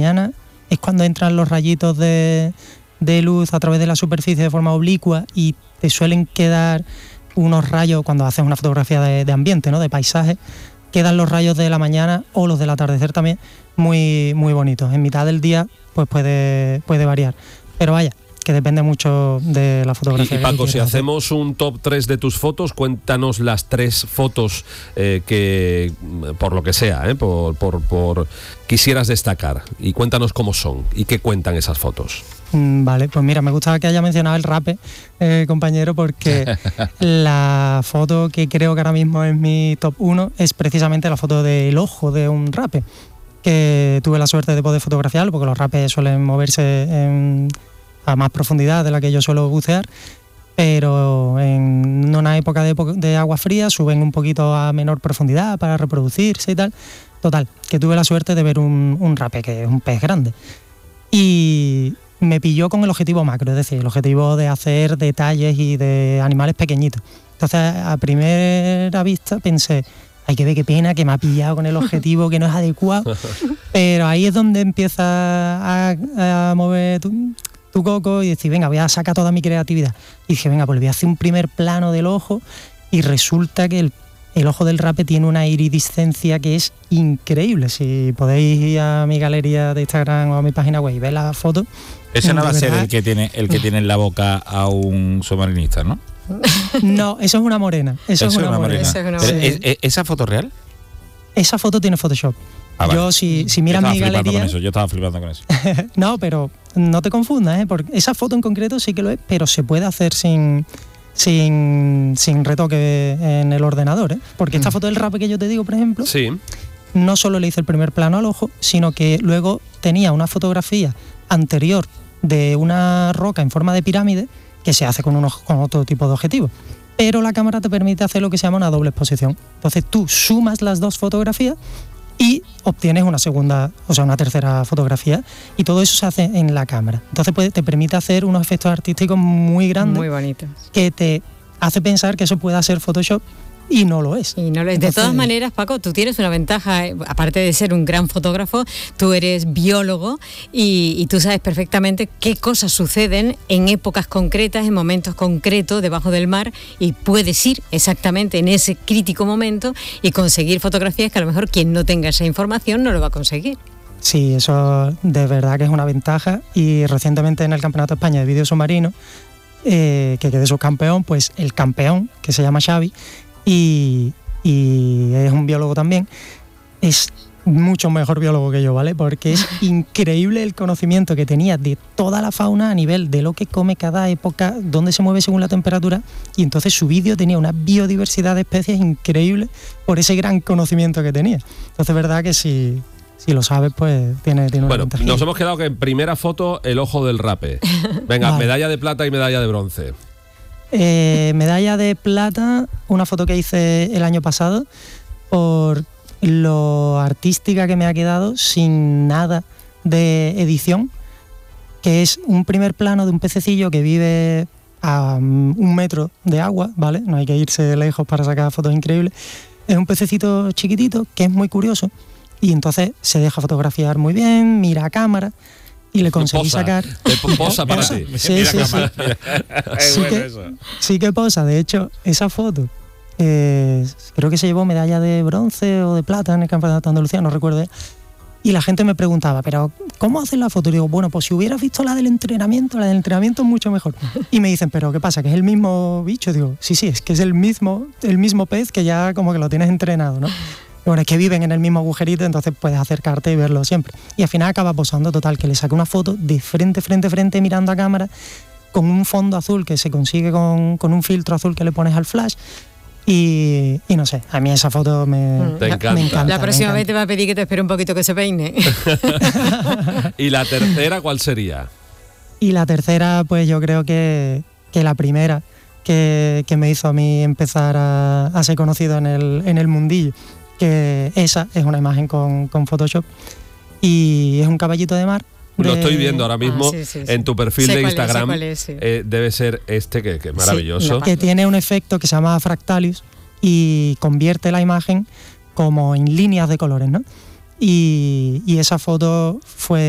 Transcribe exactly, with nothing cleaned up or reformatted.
mañana es cuando entran los rayitos de, de luz a través de la superficie de forma oblicua y te suelen quedar unos rayos, cuando haces una fotografía de, de ambiente, ¿no? De paisaje, quedan los rayos de la mañana o los del atardecer también muy, muy bonitos. En mitad del día pues puede, puede variar, pero vaya, que depende mucho de la fotografía. Y, y Paco, si hacer. hacemos un top tres de tus fotos, cuéntanos las tres fotos eh, que, por lo que sea, eh, por, por, por quisieras destacar, y cuéntanos cómo son y qué cuentan esas fotos. Mm, vale, pues mira, me gustaba que haya mencionado el rape, eh, compañero, porque la foto que creo que ahora mismo es mi top uno es precisamente la foto del ojo de un rape, que tuve la suerte de poder fotografiarlo, porque los rapes suelen moverse en... a más profundidad de la que yo suelo bucear, pero en una época de, de agua fría suben un poquito a menor profundidad para reproducirse y tal. Total, que tuve la suerte de ver un, un rape, que es un pez grande. Y me pilló con el objetivo macro, es decir, el objetivo de hacer detalles y de animales pequeñitos. Entonces, a primera vista pensé, hay que ver qué pena que me ha pillado con el objetivo que no es adecuado, pero ahí es donde empieza a, a mover... tu, tu coco y decir, venga, voy a sacar toda mi creatividad. Y dije, venga, pues voy a hacer un primer plano del ojo, y resulta que el, el ojo del rape tiene una iridiscencia que es increíble. Si podéis ir a mi galería de Instagram o a mi página web y ver la foto. Ese no va a ser el que tiene el que tiene en la boca a un submarinista, ¿no? No, eso es una morena. Eso, eso es una, una morena. morena. Eso es una morena. ¿Es, es, ¿Esa foto real? Esa foto tiene Photoshop. Ah, vale. Yo, si, si miras mi galería... Con eso, yo estaba flipando con eso. No, pero no te confundas, ¿eh? Porque esa foto en concreto sí que lo es, pero se puede hacer sin, sin, sin retoque en el ordenador, ¿eh? Porque esta foto del rape que yo te digo, por ejemplo, sí. no solo le hice el primer plano al ojo, sino que luego tenía una fotografía anterior de una roca en forma de pirámide que se hace con, unos, con otro tipo de objetivo. Pero la cámara te permite hacer lo que se llama una doble exposición. Entonces tú sumas las dos fotografías y obtienes una segunda, o sea, una tercera fotografía, y todo eso se hace en la cámara. Entonces pues, te permite hacer unos efectos artísticos muy grandes, muy bonitos, que te hace pensar que eso pueda ser Photoshop, y no lo es. Y no lo es. Entonces, de todas maneras, Paco, tú tienes una ventaja, aparte de ser un gran fotógrafo, tú eres biólogo y, y tú sabes perfectamente qué cosas suceden en épocas concretas, en momentos concretos debajo del mar, y puedes ir exactamente en ese crítico momento y conseguir fotografías que a lo mejor quien no tenga esa información no lo va a conseguir. Sí, eso de verdad que es una ventaja, y recientemente en el Campeonato de España de Vídeo Submarino, eh, que quedé subcampeón, pues el campeón, que se llama Xavi, Y, y es un biólogo también, es mucho mejor biólogo que yo, ¿vale? Porque es increíble el conocimiento que tenía de toda la fauna a nivel de lo que come cada época, dónde se mueve según la temperatura, y entonces su vídeo tenía una biodiversidad de especies increíble por ese gran conocimiento que tenía. Entonces es verdad que si, si lo sabes, pues tiene, tiene una bueno, ventaja. Nos hemos quedado que en primera foto el ojo del rape. Venga, vale. Medalla de plata y medalla de bronce. Eh, medalla de plata, una foto que hice el año pasado, por lo artística que me ha quedado, sin nada de edición, que es un primer plano de un pececillo que vive a un metro de agua, ¿vale? No hay que irse lejos para sacar fotos increíbles. Es un pececito chiquitito que es muy curioso, y entonces se deja fotografiar muy bien, mira a cámara, y le conseguí posa, sacar... Te posa para ti. Sí, sí, sí. Sí que, sí que posa. De hecho, esa foto eh, creo que se llevó medalla de bronce o de plata en el Campeonato de Andalucía, no recuerdo. Y la gente me preguntaba, ¿pero cómo haces la foto? Y digo, bueno, pues si hubieras visto la del entrenamiento, la del entrenamiento es mucho mejor. Y me dicen, ¿pero qué pasa? ¿Que es el mismo bicho? Digo, sí, sí, es que es el mismo, el mismo pez, que ya como que lo tienes entrenado, ¿no? Bueno, es que viven en el mismo agujerito, entonces puedes acercarte y verlo siempre. Y al final acaba posando, total, que le saqué una foto de frente, frente, frente, mirando a cámara, con un fondo azul que se consigue con, con un filtro azul que le pones al flash. Y, y no sé, a mí esa foto me, te encanta. me encanta. La próxima encanta. vez te va a pedir que te espere un poquito que se peine. ¿Y la tercera cuál sería? Y la tercera, pues yo creo que, que la primera que, que me hizo a mí empezar a, a ser conocido en el, en el mundillo, que esa es una imagen con, con Photoshop, y es un caballito de mar. De... Lo estoy viendo ahora mismo ah, sí, sí, sí. en tu perfil sé de cuál Instagram. Es, cuál es, sí. eh, debe ser este, que, que es maravilloso. Sí, que tiene un efecto que se llama Fractalius y convierte la imagen como en líneas de colores, ¿no? Y, y esa foto fue